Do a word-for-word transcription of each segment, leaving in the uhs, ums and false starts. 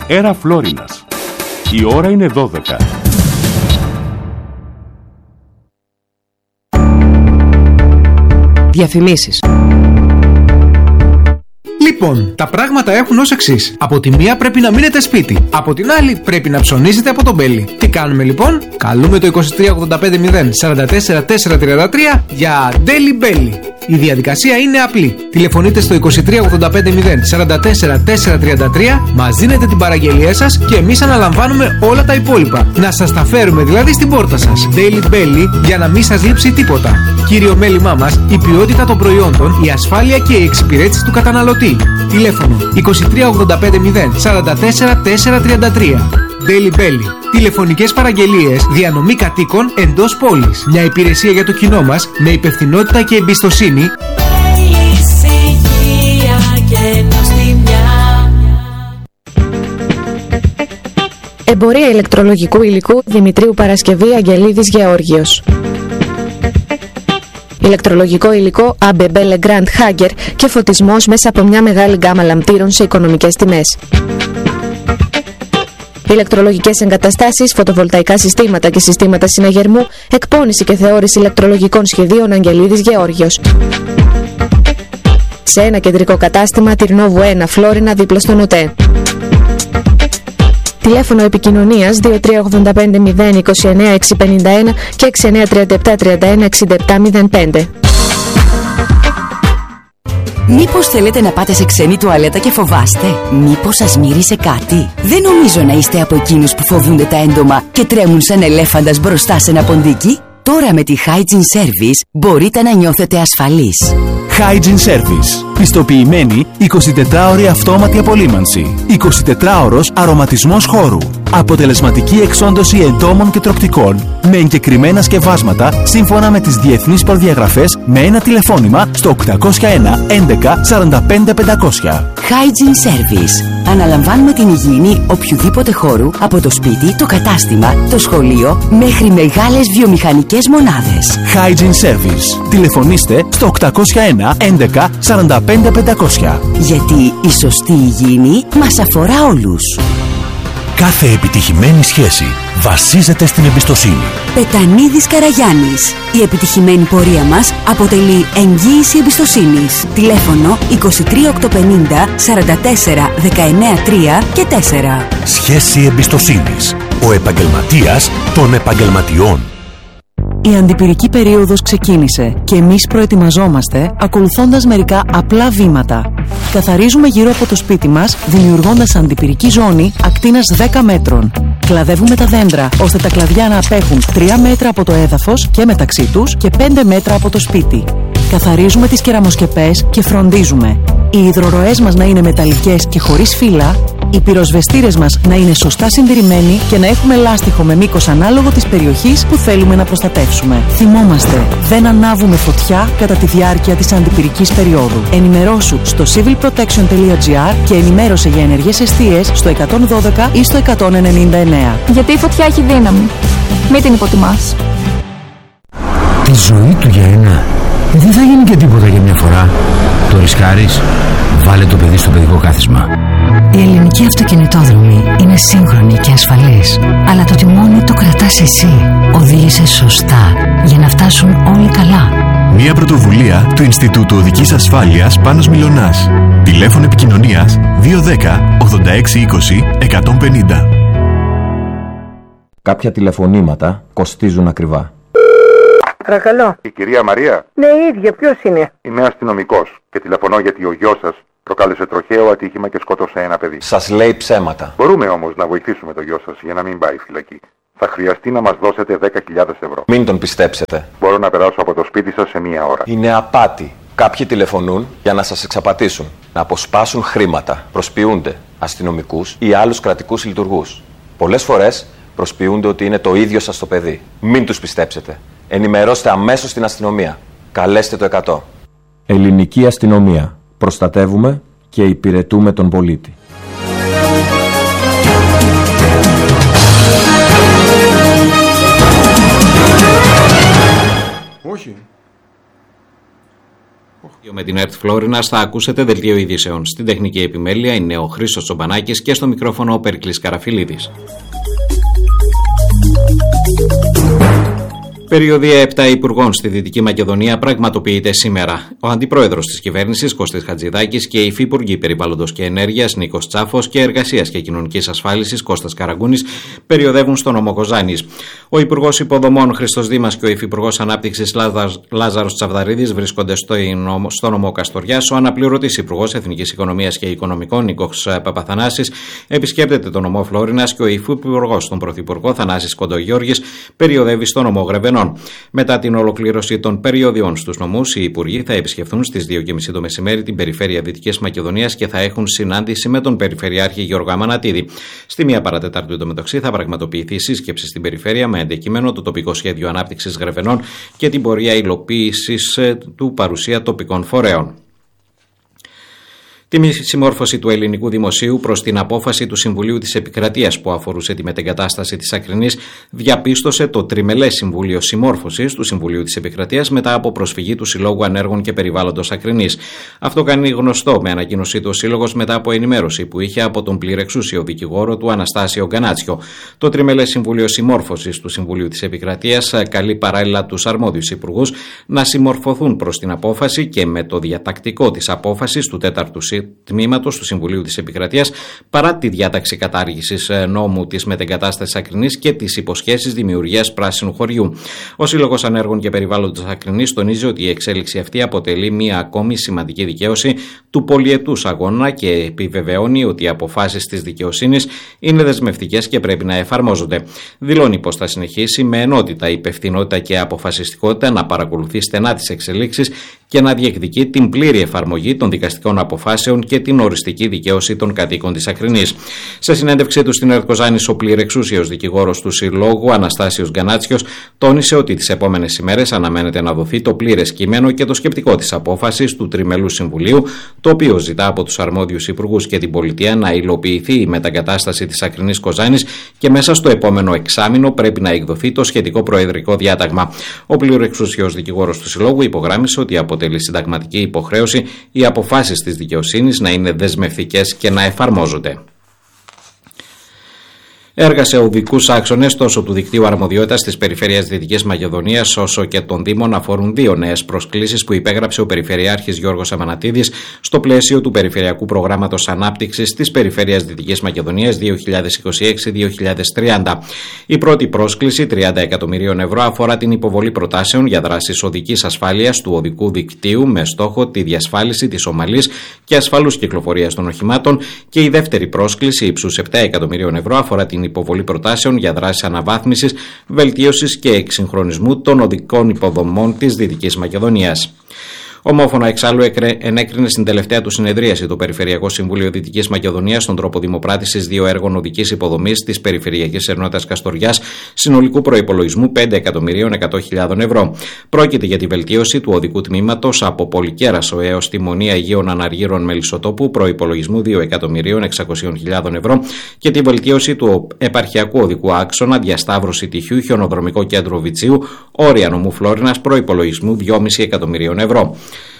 Έρα Φλόρινας. Η ώρα είναι δώδεκα. Διαφημίσεις. Λοιπόν, τα πράγματα έχουν ως εξής. Από τη μία πρέπει να μείνετε σπίτι. Από την άλλη πρέπει να ψωνίσετε από τον Μπέλι. Τι κάνουμε λοιπόν? Καλούμε το είκοσι τρία ογδόντα πέντε μηδέν σαράντα τέσσερα τετρακόσια τριάντα τρία για Daily Belly. Η διαδικασία είναι απλή. Τηλεφωνείτε στο είκοσι τρία ογδόντα πέντε μηδέν σαράντα τέσσερα τετρακόσια τριάντα τρία, μας δίνετε την παραγγελία σας και εμείς αναλαμβάνουμε όλα τα υπόλοιπα. Να σας τα φέρουμε δηλαδή στην πόρτα σας. Daily Belly για να μην σας λείψει τίποτα. Κύριο μέλημά μας, η ποιότητα των προϊόντων, η ασφάλεια και η εξυπηρέτηση του καταναλωτή. Τηλέφωνο είκοσι τρία ογδόντα πέντε μηδέν σαράντα τέσσερα τετρακόσια τριάντα τρία. Daily Belly. Τηλεφωνικές παραγγελίες, διανομή κατοίκων εντός πόλης. Μια υπηρεσία για το κοινό μας με υπευθυνότητα και εμπιστοσύνη. Εμπορία ηλεκτρολογικού υλικού Δημητρίου Παρασκευή Αγγελίδης Γεώργιος. Ηλεκτρολογικό υλικό έι μπι μπι Legrand Hager και φωτισμός μέσα από μια μεγάλη γκάμα λαμπτήρων σε οικονομικές τιμές. Ηλεκτρολογικές εγκαταστάσεις, φωτοβολταϊκά συστήματα και συστήματα συναγερμού, εκπώνηση και θεώρηση ηλεκτρολογικών σχεδίων Αγγελίδης Γεώργιος. Σε ένα κεντρικό κατάστημα, Τυρνόβου ένα, Φλόρινα, δίπλα στον ΟΤΕ. Τηλέφωνο επικοινωνίας δύο τρία ογδόντα πέντε μηδέν είκοσι εννέα εξακόσια πενήντα ένα και έξι εννέα τριάντα επτά τριάντα ένα εξήντα επτά μηδέν πέντε. Μήπως θέλετε να πάτε σε ξένη τουαλέτα και φοβάστε? Μήπως σας μύρισε κάτι? Δεν νομίζω να είστε από εκείνους που φοβούνται τα έντομα και τρέμουν σαν ελέφαντας μπροστά σε ένα ποντίκι. Τώρα με τη Hygiene Service μπορείτε να νιώθετε ασφαλείς. Hygiene Service. Πιστοποιημένη εικοσιτετράωρη αυτόματη απολύμανση. εικοσιτετράωρος αρωματισμός χώρου. Αποτελεσματική εξόντωση εντόμων και τροκτικών με εγκεκριμένα σκευάσματα σύμφωνα με τις διεθνείς προδιαγραφές με ένα τηλεφώνημα στο οκτακόσια ένα έντεκα σαράντα πέντε πεντακόσια. Hygiene Service. Αναλαμβάνουμε την υγιεινή οποιοδήποτε χώρου από το σπίτι, το κατάστημα, το σχολείο μέχρι μεγάλες βιομηχανικές μονάδες. Hygiene Service. Τηλεφωνήστε στο οκτακόσια ένα έντεκα σαράντα πέντε πεντακόσια. Γιατί η σωστή υγιεινή μας αφορά όλους. Κάθε επιτυχημένη σχέση βασίζεται στην εμπιστοσύνη. Πετανίδης Καραγιάννης. Η επιτυχημένη πορεία μας αποτελεί εγγύηση εμπιστοσύνης. Τηλέφωνο είκοσι τρία οκτακόσια πενήντα σαράντα τέσσερα δεκαεννέα τρία και τέσσερα. Σχέση εμπιστοσύνης. Ο επαγγελματίας των επαγγελματιών. Η αντιπυρική περίοδος ξεκίνησε και εμείς προετοιμαζόμαστε ακολουθώντας μερικά απλά βήματα. Καθαρίζουμε γύρω από το σπίτι μας, δημιουργώντας αντιπυρική ζώνη ακτίνας δέκα μέτρων. Κλαδεύουμε τα δέντρα, ώστε τα κλαδιά να απέχουν τρία μέτρα από το έδαφος και μεταξύ τους και πέντε μέτρα από το σπίτι. Καθαρίζουμε τις κεραμοσκεπές και φροντίζουμε οι υδροροές μας να είναι μεταλλικές και χωρίς φύλλα, οι πυροσβεστήρες μας να είναι σωστά συντηρημένοι και να έχουμε λάστιχο με μήκος ανάλογο της περιοχής που θέλουμε να προστατεύσουμε. Θυμόμαστε, δεν ανάβουμε φωτιά κατά τη διάρκεια της αντιπυρικής περίοδου. Ενημερώσου στο civilprotection.gr και ενημέρωσε για ενεργές εστίες στο εκατόν δώδεκα ή στο εκατόν ενενήντα εννέα. Γιατί η φωτιά έχει δύναμη. Μην την υποτιμάς. Τη ζωή του για ένα. Δεν θα γίνει και τίποτα για μια φορά. Το ρισκάρεις? Βάλε το παιδί στο παιδικό κάθισμα. Η ελληνική αυτοκινητόδρομη είναι σύγχρονη και ασφαλής. Αλλά το τιμόνι το κρατάς εσύ. Οδήγησε σωστά για να φτάσουν όλοι καλά. Μια πρωτοβουλία του Ινστιτούτου Οδικής Ασφάλειας Πάνος Μιλωνάς. Τηλέφωνο επικοινωνίας δύο ένα μηδέν ογδόντα έξι είκοσι εκατόν πενήντα. Κάποια τηλεφωνήματα κοστίζουν ακριβά. Παρακαλώ. Η κυρία Μαρία. Ναι, η ίδια. Ποιος είναι? Είμαι αστυνομικός και τηλεφωνώ γιατί ο γιος σας προκάλεσε τροχαίο ατύχημα και σκότωσε ένα παιδί. Σας λέει ψέματα. Μπορούμε όμως να βοηθήσουμε το γιο σας για να μην πάει φυλακή. Θα χρειαστεί να μας δώσετε δέκα χιλιάδες ευρώ. Μην τον πιστέψετε. Μπορώ να περάσω από το σπίτι σας σε μία ώρα. Είναι απάτη. Κάποιοι τηλεφωνούν για να σας εξαπατήσουν, να αποσπάσουν χρήματα, προσποιούνται αστυνομικούς ή άλλους κρατικούς λειτουργούς. Πολλές φορές προσποιούνται ότι είναι το ίδιο σας το παιδί. Μην τους πιστέψετε. Ενημερώστε αμέσως την αστυνομία. Καλέστε το εκατό. Ελληνική αστυνομία. Προστατεύουμε και υπηρετούμε τον πολίτη. Όχι. Όχι. Με την ΕΡΤ Φλόρινας θα ακούσετε δελτίο ειδήσεων. Στην τεχνική επιμέλεια είναι ο Χρήστος Τσομπανάκης και στο μικρόφωνο ο Περικλής Καραφιλίδης. Περιοδία επτά υπουργών στη Δυτική Μακεδονία πραγματοποιείται σήμερα. Ο αντιπρόεδρος της κυβέρνησης Κώστης Χατζηδάκης και οι υφυπουργοί Περιβάλλοντος και Ενέργειας Νίκος Τσάφος και Εργασίας και Κοινωνικής Ασφάλισης Κώστας Καραγκούνης περιοδεύουν στον νομό Κοζάνης. Ο Υπουργός Υποδομών Χριστός Δήμας και ο Υφυπουργός Ανάπτυξης Λάζαρος Τσαβδαρίδης βρίσκονται στο νομό Καστοριάς. Ο αναπληρωτής Υπουργός Εθνικής Οικονομίας και Οικονομικών Νίκος Παπαθανάσης επισκέπτεται τον νομό Φλόρινας και ο Υφυπουργός τον Πρωθυπουργό Θανάσης Κοντογιώργης περιοδεύει στο νομό Γρεβενών. Μετά την ολοκλήρωση των περιοδιών στους νομούς, οι υπουργοί θα επισκεφθούν στις δύο και μισή το μεσημέρι την περιφέρεια Δυτικής Μακεδονίας και θα έχουν συνάντηση με τον Περιφερειάρχη Γιώργο Αμανατίδη. Στη μία παρατετάρτου εντωμεταξύ θα πραγματοποιηθεί σύσκεψη στην περιφέρεια με αντικείμενο το τοπικό σχέδιο ανάπτυξης Γρεβενών και την πορεία υλοποίησης του παρουσία τοπικών φορέων. Τη συμμόρφωση του ελληνικού δημοσίου προς την απόφαση του Συμβουλίου της Επικρατείας που αφορούσε τη μετεγκατάσταση της Ακρινής διαπίστωσε το Τριμελές Συμβούλιο Συμμόρφωσης του Συμβουλίου της Επικρατείας μετά από προσφυγή του Συλλόγου Ανέργων και Περιβάλλοντος Ακρινής. Αυτό κάνει γνωστό με ανακοίνωσή του ο Σύλλογος μετά από ενημέρωση που είχε από τον πληρεξούσιο δικηγόρο του Αναστάσιο Γκανάτσιο. Το Τριμελές Συμβούλιο Συμμόρφωσης του Συμβουλίου της Επικρατείας καλεί παράλληλα τους αρμόδιους υπουργούς να συμμορφωθούν προς την απόφαση και με το διατακτικό της απόφασης του τέταρτου τμήματος του Συμβουλίου της Επικρατείας παρά τη διάταξη κατάργησης νόμου της μετεγκατάστασης Ακρινής και τις υποσχέσεις δημιουργίας πράσινου χωριού. Ο Σύλλογος Ανέργων και Περιβάλλοντος Ακρινής τονίζει ότι η εξέλιξη αυτή αποτελεί μια ακόμη σημαντική δικαίωση του πολυετούς αγώνα και επιβεβαιώνει ότι οι αποφάσεις της δικαιοσύνης είναι δεσμευτικές και πρέπει να εφαρμόζονται. Δηλώνει πως θα συνεχίσει με ενότητα, υπευθυνότητα και αποφασιστικότητα να παρακολουθεί στενά τις εξελίξεις και να διεκδικεί την πλήρη εφαρμογή των δικαστικών αποφάσεων και την οριστική δικαίωση των κατοίκων της Ακρινής. Σε συνέντευξή του στην ΕΡΤ Κοζάνης, ο πληρεξούσιος δικηγόρος του Συλλόγου, Αναστάσιος Γκανάτσιος, τόνισε ότι τις επόμενες ημέρες αναμένεται να δοθεί το πλήρες κείμενο και το σκεπτικό της απόφασης του Τριμελού Συμβουλίου, το οποίο ζητά από τους αρμόδιους υπουργούς και την πολιτεία να υλοποιηθεί η μεταγκατάσταση της Ακρινής Κοζάνης και μέσα στο επόμενο εξάμηνο πρέπει να εκδοθεί το σχετικό προεδρικό διάταγμα. Ο πληρεξούσιος δικηγόρος του Συλλόγου υπογράμμισε ότι αποτελεί συνταγματική υποχρέωση οι αποφάσεις της δικαιοσύνης να είναι δεσμευτικές και να εφαρμόζονται. Έργα σε οδικούς άξονες τόσο του δικτύου αρμοδιότητας της Περιφέρειας Δυτικής Μακεδονίας όσο και των Δήμων αφορούν δύο νέες προσκλήσεις που υπέγραψε ο Περιφερειάρχης Γιώργος Αμανατίδης στο πλαίσιο του Περιφερειακού Προγράμματος Ανάπτυξης της Περιφέρειας Δυτικής Μακεδονίας δύο χιλιάδες είκοσι έξι με δύο χιλιάδες τριάντα. Η πρώτη πρόσκληση, τριάντα εκατομμυρίων ευρώ, αφορά την υποβολή προτάσεων για δράσεις οδικής ασφάλειας του οδικού δικτύου με στόχο τη διασφάλιση της ομαλής και ασφαλούς κυκλοφορίας των οχημάτων, και η δεύτερη πρόσκληση ύψους επτά εκατομμυρίων ευρώ αφορά την υποβολή προτάσεων για δράσεις αναβάθμισης, βελτίωσης και εξυγχρονισμού των οδικών υποδομών της Δυτικής Μακεδονίας. Ομόφωνα εξάλλου ενέκρινε στην τελευταία του συνεδρίαση το Περιφερειακό Συμβούλιο Δυτικής Μακεδονίας τον τρόπο δημοπράτησης δύο έργων οδικής υποδομής της Περιφερειακής Ενότητας Καστοριάς συνολικού προϋπολογισμού πέντε εκατομμυρίων εκατό χιλιάδων ευρώ. Πρόκειται για τη βελτίωση του οδικού τμήματος από Πολυκέρασο έως τη Μονή Αγίων Αναργύρων Μελισσοτόπου προϋπολογισμού δύο εκατομμυρίων εξακόσιες χιλιάδες ευρώ και τη βελτίωση του επαρχιακού οδικού άξονα διασταύρωση Τυχιού Χιονοδρομικό Κέντρο Βιτσίου όρια νομού Φλόρινας προϋπολογισμού δυόμισι εκατομμυρίων ευρώ.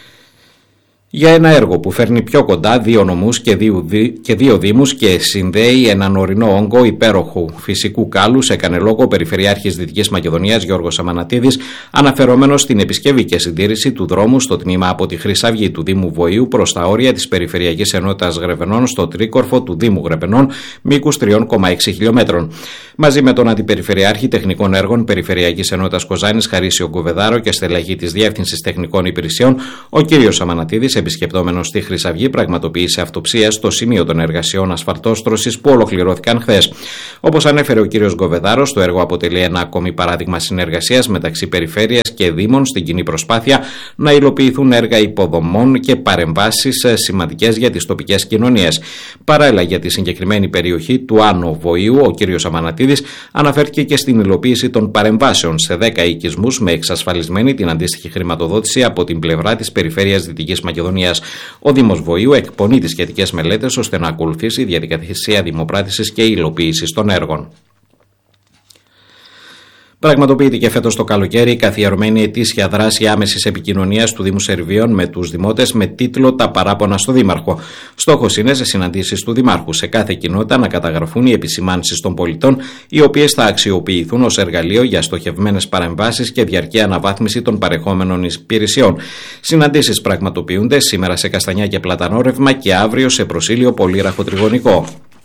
Για ένα έργο που φέρνει πιο κοντά δύο νομούς και δύο, και δύο δήμους και συνδέει έναν ορεινό όγκο υπέροχου φυσικού κάλους, έκανε λόγο ο Περιφερειάρχης Δυτικής Μακεδονίας Γιώργος Αμανατίδης, αναφερόμενος στην επισκευή και συντήρηση του δρόμου στο τμήμα από τη Χρυσαυγή του Δήμου Βοηού προς τα όρια της Περιφερειακής Ενότητας Γρεβενών στο τρίκορφο του Δήμου Γρεβενών, μήκους τρία κόμμα έξι χιλιόμετρων. Μαζί με τον Αντιπεριφερειάρχη Τεχνικών Έργων Περιφερειακής Ενότητας Κοζάνης Χαρίσιο Γκοβεδάρο και στελεχή της Διεύθυνσης Τεχνικών Υπηρεσιών, ο κ. Αμανατίδης, επισκεπτόμενος στη Χρυσαυγή, πραγματοποίησε αυτοψία στο σημείο των εργασιών ασφαλτόστρωσης που ολοκληρώθηκαν χθες. Όπως ανέφερε ο κ. Γκοβεδάρος, το έργο αποτελεί ένα ακόμη παράδειγμα συνεργασίας μεταξύ περιφέρειας και δήμων στην κοινή προσπάθεια να υλοποιηθούν έργα υποδομών και παρεμβάσεις σημαντικές για τις τοπικές κοινωνίες. Παράλληλα, για τη συγκεκριμένη περιοχή του Άνω Βοηού, ο κ. Αμανατίδης αναφέρθηκε και στην υλοποίηση των παρεμβάσεων σε δέκα οικισμούς με εξασφαλισμένη την αντίστοιχη χρηματοδότηση από την πλευρά της Περιφέρειας Δυτικής Μακεδονίας. Ο Δήμος Βοηού εκπονεί τις σχετικές μελέτες ώστε να ακολουθήσει η διαδικασία δημοπράτησης και υλοποίησης των έργων. Πραγματοποιείται και φέτος το καλοκαίρι η καθιερωμένη ετήσια δράση άμεσης επικοινωνίας του Δήμου Σερβίων με τους δημότες με τίτλο «Τα παράπονα στο Δήμαρχο». Στόχος είναι σε συναντήσεις του Δημάρχου σε κάθε κοινότητα να καταγραφούν οι επισημάνσεις των πολιτών, οι οποίες θα αξιοποιηθούν ως εργαλείο για στοχευμένες παρεμβάσεις και διαρκή αναβάθμιση των παρεχόμενων υπηρεσιών. Συναντήσεις πραγματοποιούνται σήμερα σε Καστανιά και Πλατανόρευμα και αύριο σε Προσήλιο Πολύραχο Τριγωνικό.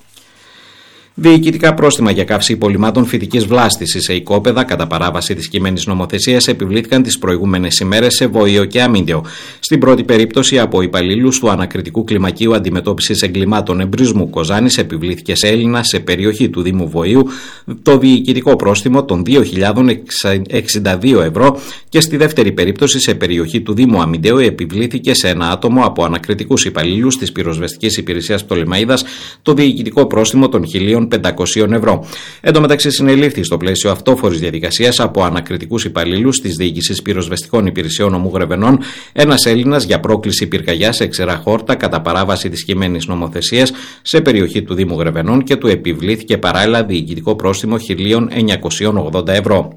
Διοικητικά πρόστιμα για καύση υπολειμμάτων φυτικής βλάστησης σε οικόπεδα κατά παράβαση της κείμενης νομοθεσίας επιβλήθηκαν τις προηγούμενες ημέρες σε Βοείο και Αμύντεο. Στην πρώτη περίπτωση, από υπαλλήλους του Ανακριτικού Κλιμακίου Αντιμετώπισης Εγκλημάτων Εμπρισμού Κοζάνης, επιβλήθηκε σε Έλληνα σε περιοχή του Δήμου Βοήου το διοικητικό πρόστιμο των δύο χιλιάδες εξήντα δύο ευρώ και στη δεύτερη περίπτωση, σε περιοχή του Δήμου Αμυντέου, επιβλήθηκε σε ένα άτομο από ανακριτικούς υπαλλήλους της Πυροσβεστικής Υπηρεσίας Πτολεμαΐδας το διοικητικό πρόστιμο των χίλια πεντακόσια ευρώ. Εν τω μεταξύ, συνελήφθη στο πλαίσιο αυτόφορης διαδικασίας από ανακριτικούς υπαλλήλους της Διοίκησης Πυροσβεστικών Υπηρεσιών Ομού Γρεβενών ένας Έλληνας για πρόκληση πυρκαγιάς σε ξερά χόρτα κατά παράβαση της κειμένης νομοθεσίας σε περιοχή του Δήμου Γρεβενών και του επιβλήθηκε παράλληλα διοικητικό πρόστιμο χίλια εννιακόσια ογδόντα ευρώ.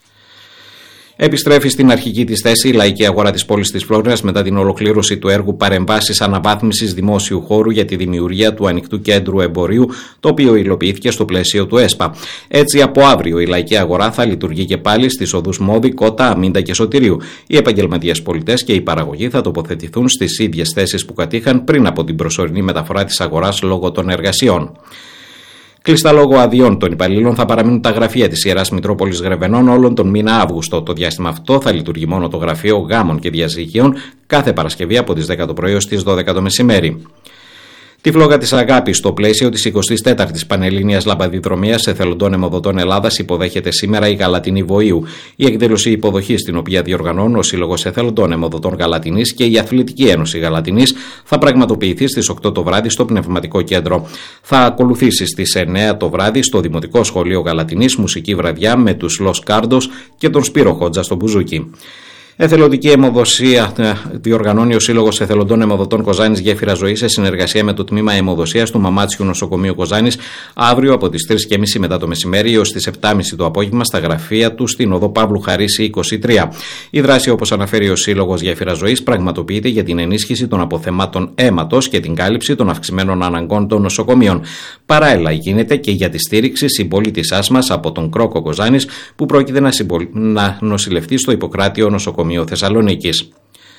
Επιστρέφει στην αρχική της θέση η λαϊκή αγορά της πόλης της Φλόρινας μετά την ολοκλήρωση του έργου παρεμβάσεις αναβάθμισης δημόσιου χώρου για τη δημιουργία του ανοιχτού κέντρου εμπορίου, το οποίο υλοποιήθηκε στο πλαίσιο του ΕΣΠΑ. Έτσι, από αύριο η λαϊκή αγορά θα λειτουργεί και πάλι στις οδούς Μόδη, Κότα, Αμίντα και Σωτηρίου. Οι επαγγελματίες πολιτές και οι παραγωγοί θα τοποθετηθούν στις ίδιες θέσεις που κατήχαν πριν από την προσωρινή μεταφορά της αγοράς λόγω των εργασιών. Κλειστά λόγω αδειών των υπαλλήλων θα παραμείνουν τα γραφεία της Ιεράς Μητρόπολης Γρεβενών όλον τον μήνα Αύγουστο. Το διάστημα αυτό θα λειτουργεί μόνο το γραφείο γάμων και διαζυγίων κάθε Παρασκευή από τις δέκα το πρωί ως τις δώδεκα το μεσημέρι. Τη φλόγα της αγάπης στο πλαίσιο της εικοστής τέταρτης Πανελλήνιας Λαμπαδιδρομίας Εθελοντών Αιμοδοτών Ελλάδας υποδέχεται σήμερα η Γαλατινή Βοήου. Η εκδήλωση υποδοχής, την οποία διοργανώνουν ο Σύλλογος Εθελοντών Αιμοδοτών Γαλατινής και η Αθλητική Ένωση Γαλατινής, θα πραγματοποιηθεί στις οκτώ το βράδυ στο Πνευματικό Κέντρο. Θα ακολουθήσει στις εννέα το βράδυ στο Δημοτικό Σχολείο Γαλατινής μουσική βραδιά με τους Λος Κάρντος και τον Σπύρο Χότζα στο μπουζούκι. Εθελοντική αιμοδοσία διοργανώνει ο Σύλλογος Εθελοντών Αιμοδοτών Κοζάνης Γέφυρα Ζωής σε συνεργασία με το Τμήμα Αιμοδοσίας του Μαμάτσιου Νοσοκομείου Κοζάνης αύριο από τις τρεις και μισή μετά το μεσημέρι έως τις επτά και μισή το απόγευμα στα γραφεία του στην οδό Παύλου Χαρίση είκοσι τρία. Η δράση, όπως αναφέρει ο Σύλλογος Γέφυρα Ζωής, πραγματοποιείται για την ενίσχυση των αποθεμάτων αίματος και την κάλυψη των αυξημένων αναγκών των νοσοκομείων. Παράλληλα, γίνεται και για τη στήριξη συμπολίτησάς μας από τον Κρόκο Κοζάνης που πρόκειται να, συμπολ... να νοσηλευτεί στο Ιπποκράτιο Νοσοκομείο Θεσσαλονίκης.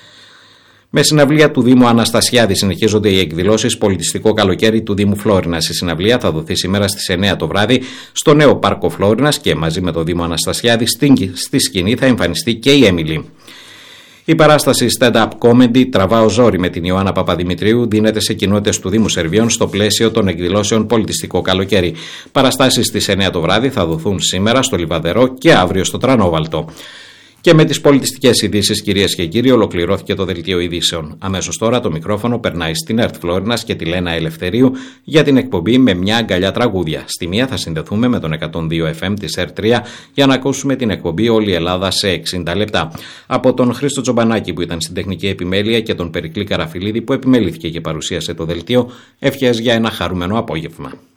Με συναυλία του Δήμου Αναστασιάδη συνεχίζονται οι εκδηλώσεις Πολιτιστικό Καλοκαίρι του Δήμου Φλόρινας. Η συναυλία θα δοθεί σήμερα στις εννέα το βράδυ στο νέο Πάρκο Φλόρινας και μαζί με το Δήμο Αναστασιάδη στη σκηνή θα εμφανιστεί και η Έμιλη. Η παράσταση stand-up comedy «Τραβάω ζόρι» με την Ιωάννα Παπαδημητρίου δίνεται σε κοινότητες του Δήμου Σερβίων στο πλαίσιο των εκδηλώσεων Πολιτιστικό Καλοκαίρι. Παραστάσεις στις εννέα το βράδυ θα δοθούν σήμερα στο Λιβαδερό και αύριο στο Τρανόβαλτο. Και με τις πολιτιστικές ειδήσεις, κυρίες και κύριοι, ολοκληρώθηκε το δελτίο ειδήσεων. Αμέσως τώρα το μικρόφωνο περνάει στην ΕΡΤ Φλόρινας και τη Λένα Ελευθερίου για την εκπομπή με μια αγκαλιά τραγούδια. Στη μία θα συνδεθούμε με τον εκατόν δύο εφ εμ της ΕΡΤ τρία για να ακούσουμε την εκπομπή Όλη η Ελλάδα σε εξήντα λεπτά. Από τον Χρήστο Τζομπανάκη που ήταν στην τεχνική επιμέλεια και τον Περικλή Καραφιλίδη που επιμελήθηκε και παρουσίασε το δελτίο, ευχές για ένα χαρούμενο απόγευμα.